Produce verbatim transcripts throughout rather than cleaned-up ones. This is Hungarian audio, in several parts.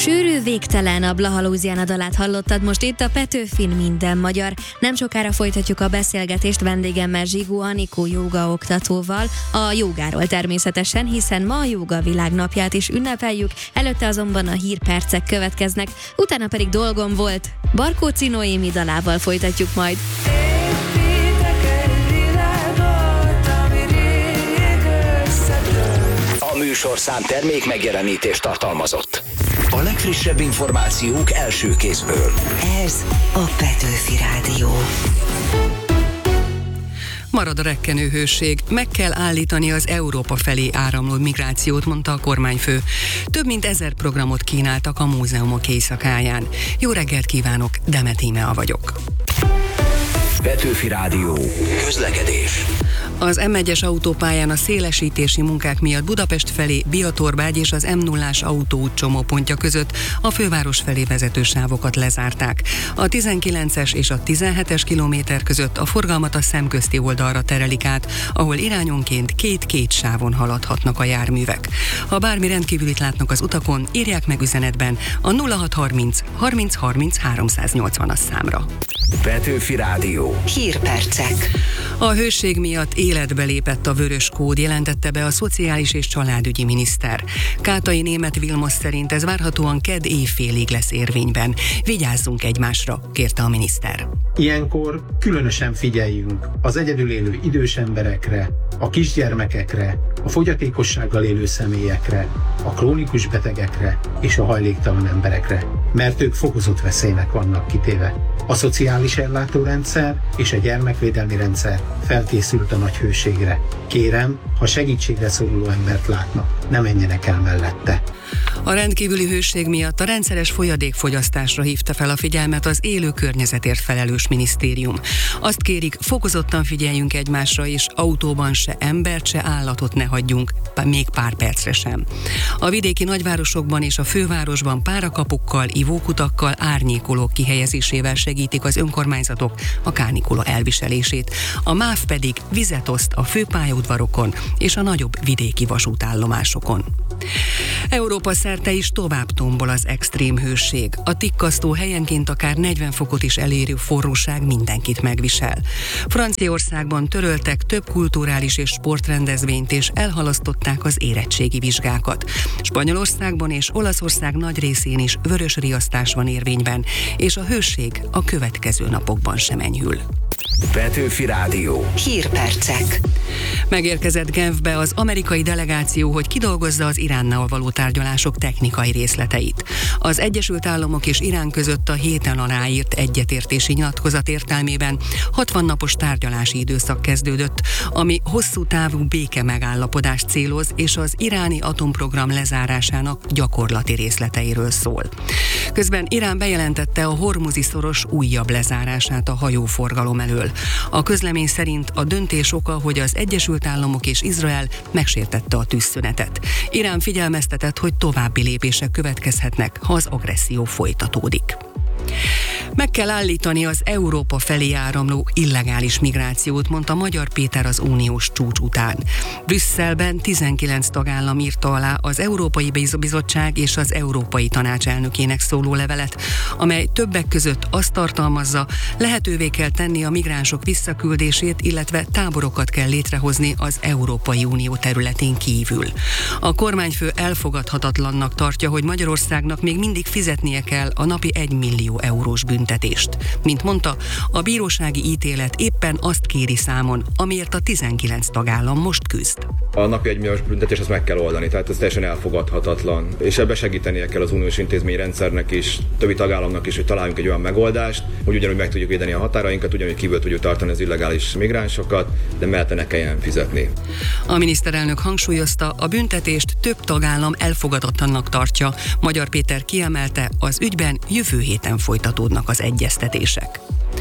Sűrű, végtelen, a Blaha Louisiana dalát hallottad most itt a Petőfin Minden Magyar. Nem sokára folytatjuk a beszélgetést vendégemmel, Zsigó Anikó jóga oktatóval, a jógáról természetesen, hiszen ma a jóga világnapját is ünnepeljük, előtte azonban a hírpercek következnek, utána pedig dolgom volt. Barkóczi Noémi dalával folytatjuk majd. A műsorszám termék megjelenítést tartalmazott. A legfrissebb információk első kézből. Ez a Petőfi Rádió. Marad a rekkenő hőség, meg kell állítani az Európa felé áramló migrációt, mondta a kormányfő. Több mint ezer programot kínáltak a múzeumok éjszakáján. Jó reggelt kívánok, Demet Íme vagyok. Petőfi Rádió. Közlekedés. Az em egyes autópályán a szélesítési munkák miatt Budapest felé Biatorbágy és az em nullás autóút csomópontja között a főváros felé vezető sávokat lezárták. A tizenkilences és a tizenhetes kilométer között a forgalmat a szemközti oldalra terelik át, ahol irányonként két-két sávon haladhatnak a járművek. Ha bármi rendkívülit látnak az utakon, írják meg üzenetben a nulla hat harminc harminc harminc háromszáznyolcvanas számra. Petőfi Rádió. Hírpercek. A hőség miatt életbe lépett a vörös kód, jelentette be a Szociális és Családügyi Miniszter. Kátai Németh Vilmos szerint ez várhatóan kedd éjfélig lesz érvényben. Vigyázzunk egymásra, kérte a miniszter. Ilyenkor különösen figyeljünk az egyedül élő idős emberekre, a kisgyermekekre, a fogyatékossággal élő személyekre, a krónikus betegekre és a hajléktalan emberekre, mert ők fokozott veszélynek vannak kitéve. A szociális ellátórendszer és a gyermekvédelmi rendszer felkészült a nagy hőségre. Kérem, ha segítségre szoruló embert látnak, ne menjenek el mellette. A rendkívüli hőség miatt a rendszeres folyadékfogyasztásra hívta fel a figyelmet az élő környezetért felelős minisztérium. Azt kérik, fokozottan figyeljünk egymásra, és autóban se embert, se állatot ne hagyjunk, még pár percre sem. A vidéki nagyvárosokban és a fővárosban párakapukkal, ivókutakkal, árnyékolók kihelyezésével segítik az önkormányzatok a kánikula elviselését. A MÁV pedig vizet oszt a főpályaudvarokon és a nagyobb vidéki vasútállomásokon. Európa szerte is tovább tombol az extrém hőség. A tikkasztó helyenként akár negyven fokot is elérő forróság mindenkit megvisel. Franciaországban töröltek több kulturális és sportrendezvényt, és elhalasztották az érettségi vizsgákat. Spanyolországban és Olaszország nagy részén is vörös riasztás van érvényben, és a hőség a következő napokban sem enyhül. Petőfi Rádió. Hírpercek. Megérkezett Genfbe az amerikai delegáció, hogy kidolgozza az Iránnal való tárgyalások technikai részleteit. Az Egyesült Államok és Irán között a héten aláírt egyetértési nyilatkozat értelmében hatvan napos tárgyalási időszak kezdődött, ami hosszú távú béke megállapodást céloz, és az iráni atomprogram lezárásának gyakorlati részleteiről szól. Közben Irán bejelentette a Hormuzi szoros újabb lezárását a hajóforgalom elől. A közlemény szerint a döntés oka, hogy az Egyesült Államok és Izrael megsértette a tűzszünetet. Irán figyelmeztetett, hogy további lépések következhetnek, ha az agresszió folytatódik. Meg kell állítani az Európa felé áramló illegális migrációt, mondta Magyar Péter az uniós csúcs után. Brüsszelben tizenkilenc tagállam írta alá az Európai Bizottság és az Európai Tanács elnökének szóló levelet, amely többek között azt tartalmazza, lehetővé kell tenni a migránsok visszaküldését, illetve táborokat kell létrehozni az Európai Unió területén kívül. A kormányfő elfogadhatatlannak tartja, hogy Magyarországnak még mindig fizetnie kell a napi egy millió eurós büntetést. Mint mondta, a bírósági ítélet éppen azt kéri számon, amiért a tizenkilenc tagállam most küzd. A napi egymilliós büntetés azt meg kell oldani, tehát ez teljesen elfogadhatatlan. És ebbe segítenie kell az uniós intézményrendszernek is, többi tagállamnak is, hogy találjunk egy olyan megoldást, hogy ugyanúgy meg tudjuk védeni a határainkat, ugyanúgy kívül tudjuk tartani az illegális migránsokat, de mellette ne kelljen fizetni. A miniszterelnök hangsúlyozta, a büntetést több tagállam elfogadhatatlannak tartja. Magyar Péter kiemelte, az ügyben jövő héten folytatódnak az az egyeztetések.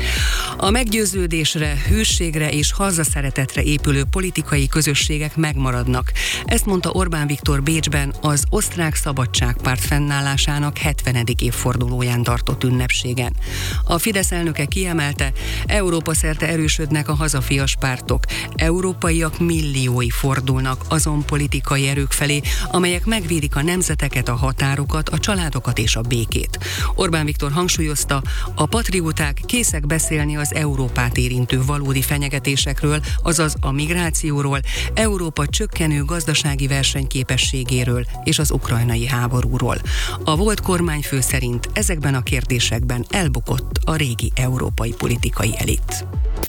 A meggyőződésre, hűségre és hazaszeretetre épülő politikai közösségek megmaradnak. Ezt mondta Orbán Viktor Bécsben az Osztrák Szabadságpárt fennállásának hetvenedik évfordulóján tartott ünnepségen. A Fidesz elnöke kiemelte, Európa szerte erősödnek a hazafias pártok. Európaiak milliói fordulnak azon politikai erők felé, amelyek megvédik a nemzeteket, a határokat, a családokat és a békét. Orbán Viktor hangsúlyozta, a patrióták készek beszélni az Európát érintő valódi fenyegetésekről, azaz a migrációról, Európa csökkenő gazdasági versenyképességéről és az ukrajnai háborúról. A volt kormányfő szerint ezekben a kérdésekben elbukott a régi európai politikai elit.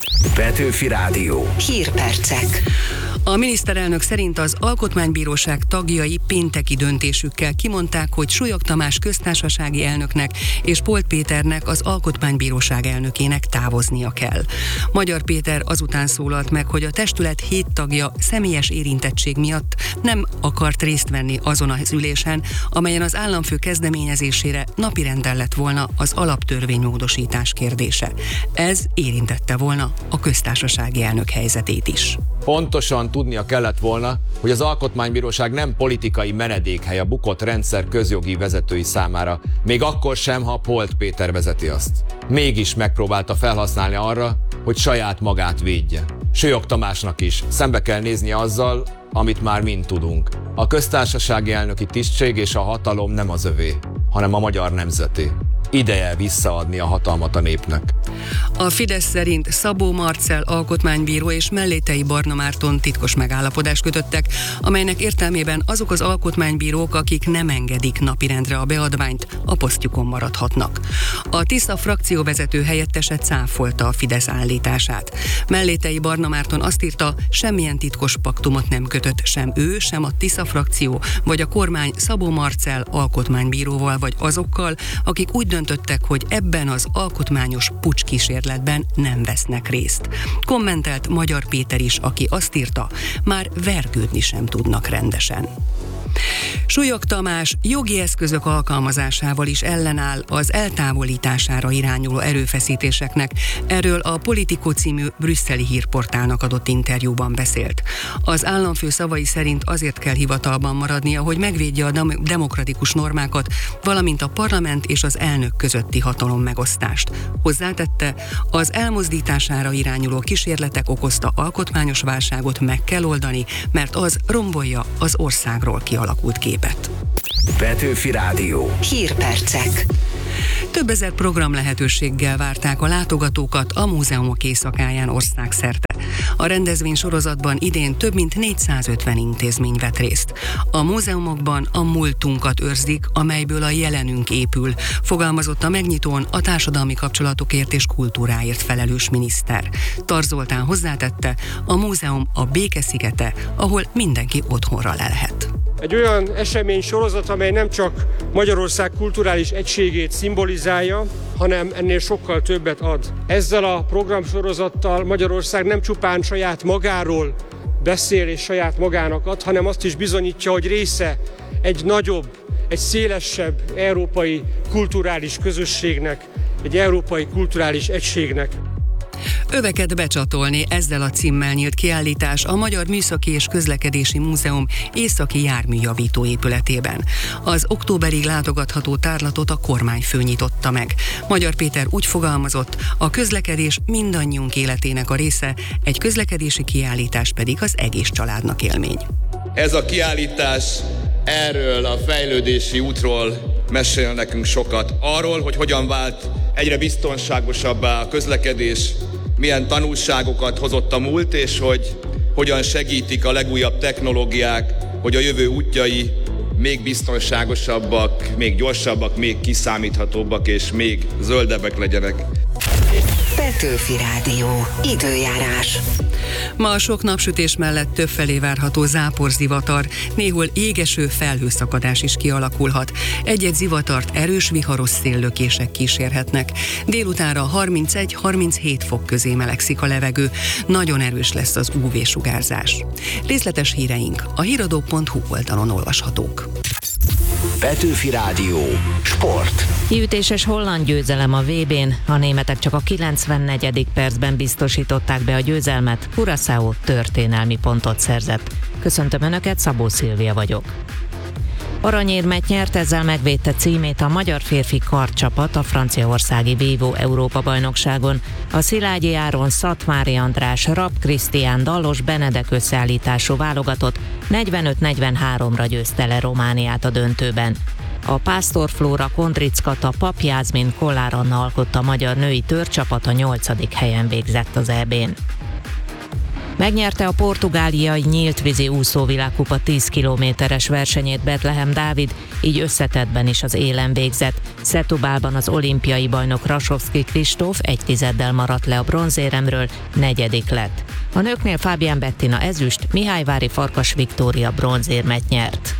Petőfi Rádió. Hírpercek. A miniszterelnök szerint az Alkotmánybíróság tagjai pénteki döntésükkel kimondták, hogy Súlyog Tamás köztársasági elnöknek és Polt Péternek, az Alkotmánybíróság elnökének távoznia kell. Magyar Péter azután szólalt meg, hogy a testület hét tagja személyes érintettség miatt nem akart részt venni azon az ülésen, amelyen az államfő kezdeményezésére napirenden lett volna az alaptörvénymódosítás kérdése. Ez érintette volna a köztársasági elnök helyzetét is. Pontosan tudnia kellett volna, hogy az Alkotmánybíróság nem politikai menedékhely a bukott rendszer közjogi vezetői számára, még akkor sem, ha Polt Péter vezeti azt. Mégis megpróbálta felhasználni arra, hogy saját magát védje. Súlyog Tamásnak is szembe kell néznie azzal, amit már mind tudunk. A köztársasági elnöki tisztség és a hatalom nem az övé, hanem a magyar nemzeté. Ideje visszaadni a hatalmat a népnek. A Fidesz szerint Szabó Marcell alkotmánybíró és Mellétei Barna Márton titkos megállapodást kötöttek, amelynek értelmében azok az alkotmánybírók, akik nem engedik napirendre a beadványt, a posztjukon maradhatnak. A Tisza frakcióvezető helyettese cáfolta a Fidesz állítását. Mellétei Barna Márton azt írta, semmilyen titkos paktumot nem kötött sem ő, sem a Tisza frakció, vagy a kormány Szabó Marcell alkotmánybíróval, vagy azokkal, akik úgy döntöttek, hogy ebben az alkotmányos puccs kísérletben nem vesznek részt. Kommentelt Magyar Péter is, aki azt írta, már vergődni sem tudnak rendesen. Súlyog Tamás jogi eszközök alkalmazásával is ellenáll az eltávolítására irányuló erőfeszítéseknek. Erről a Politico című brüsszeli hírportálnak adott interjúban beszélt. Az államfő szavai szerint azért kell hivatalban maradnia, hogy megvédje a dem- demokratikus normákat, valamint a parlament és az elnök közötti hatalom megosztást. Hozzátette, az elmozdítására irányuló kísérletek okozta alkotmányos válságot meg kell oldani, mert az rombolja az országról kialakult képet. Petőfi Rádió. Hírpercek. Több ezer program lehetőséggel várták a látogatókat a múzeumok éjszakáján országszerte. A rendezvény sorozatban idén több mint négyszázötven intézmény vett részt. A múzeumokban a múltunkat őrzik, amelyből a jelenünk épül, fogalmazott a megnyitón a társadalmi kapcsolatokért és kultúráért felelős miniszter. Tarz Zoltán hozzátette, a múzeum a béke szigete, ahol mindenki otthonra lelhet. Egy olyan esemény sorozat, amely nem csak Magyarország kulturális egységét szimbolizálja, hanem ennél sokkal többet ad. Ezzel a programsorozattal Magyarország nem csupán saját magáról beszél és saját magának ad, hanem azt is bizonyítja, hogy része egy nagyobb, egy szélesebb európai kulturális közösségnek, egy európai kulturális egységnek. Öveket becsatolni, ezzel a címmel nyílt kiállítás a Magyar Műszaki és Közlekedési Múzeum északi járműjavító épületében. Az októberig látogatható tárlatot a kormányfő nyitotta meg. Magyar Péter úgy fogalmazott, a közlekedés mindannyiunk életének a része, egy közlekedési kiállítás pedig az egész családnak élmény. Ez a kiállítás erről a fejlődési útról mesél nekünk sokat. Arról, hogy hogyan vált egyre biztonságosabbá a közlekedés, milyen tanulságokat hozott a múlt, és hogy hogyan segítik a legújabb technológiák, hogy a jövő útjai még biztonságosabbak, még gyorsabbak, még kiszámíthatóbbak és még zöldebbek legyenek. Petőfi Rádió. Időjárás. Ma a sok napsütés mellett többfelé várható záporzivatar, néhol égeső felhőszakadás is kialakulhat. Egy-egy zivatart erős viharos széllökések kísérhetnek. Délutánra harmincegy-harminchét fok közé melegszik a levegő. Nagyon erős lesz az ú vé-sugárzás. Részletes híreink a híradó pont hú oldalon olvashatók. Petőfi Rádió. Sport. Kiütéses holland győzelem a vé bén, a németek csak a kilencvennegyedik percben biztosították be a győzelmet, Curaçao történelmi pontot szerzett. Köszöntöm Önöket, Szabó Szilvia vagyok. Aranyérmet nyert, ezzel megvédte címét a magyar férfi kardcsapat a franciaországi Vívó Európa-bajnokságon. A Szilágyi Áron, Szatmári András, Rapp Krisztián, Dallos Benedek összeállítású válogatott negyvenöt negyvenháromra győzte le Romániát a döntőben. A Pásztor Flóra, Kondric Kata, Pap Jászmin, Kollár Anna alkotta a magyar női törcsapat, a nyolcadik helyen végzett az é bén. Megnyerte a portugáliai nyíltvízi úszóvilágkupa tíz kilométeres versenyét Betlehem Dávid, így összetettben is az élen végzett. Setúbalban az olimpiai bajnok Rasovszky Kristóf egy tizeddel maradt le a bronzéremről, negyedik lett. A nőknél Fábián Bettina ezüst, Mihályvári Farkas Viktória bronzérmet nyert.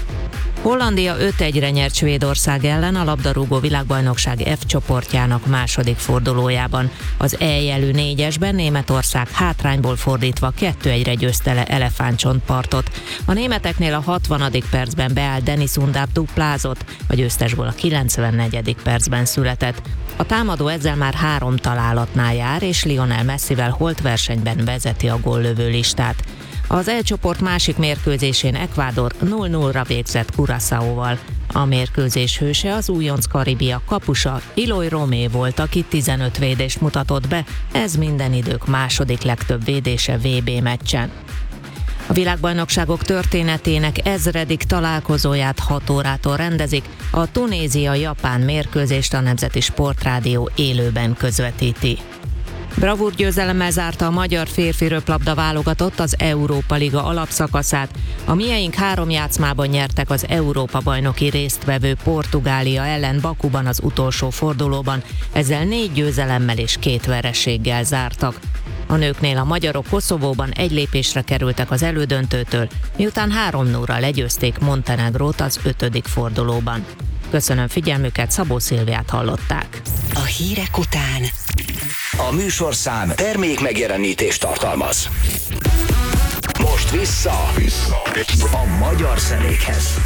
Hollandia öt egyre nyert Svédország ellen a labdarúgó világbajnokság F csoportjának második fordulójában. Az E jelű négyesben Németország hátrányból fordítva kettő egyre győzte le Elefántcsontpartot. A németeknél a hatvanadik percben beállt Denis Undáp duplázott, a győztesból a kilencvennegyedik percben született. A támadó ezzel már három találatnál jár, és Lionel Messivel holtversenyben vezeti a góllövő listát. Az E csoport másik mérkőzésén Ecuador nulla nullra végzett Curaçaóval. A mérkőzés hőse az újonc Karibia kapusa Eloy Romé volt, aki tizenöt védést mutatott be, ez minden idők második legtöbb védése vé bé meccsen. A világbajnokságok történetének ezredik találkozóját hat órától rendezik, a Tunézia-Japán mérkőzést a Nemzeti Sportrádió élőben közvetíti. Bravúr győzelemmel zárta a magyar férfi röplabda válogatott az Európa Liga alapszakaszát. A mieink három játszmában nyertek az Európa-bajnoki résztvevő Portugália ellen Bakuban az utolsó fordulóban, ezzel négy győzelemmel és két vereséggel zártak. A nőknél a magyarok Koszovóban egy lépésre kerültek az elődöntőtől, miután három nullra legyőzték Montenegrót az ötödik fordulóban. Köszönöm figyelmüket, Szabó Szilviát hallották. A hírek után A műsorszám termék megjelenítést tartalmaz. Most vissza, vissza. a magyar zenékhez.